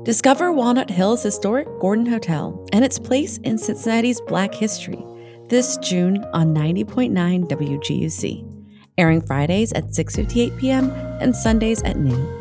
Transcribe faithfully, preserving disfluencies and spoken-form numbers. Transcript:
Discover Walnut Hill's historic Gordon Hotel and its place in Cincinnati's Black history this June on ninety point nine W G U C, airing Fridays at six fifty-eight p.m. and Sundays at noon.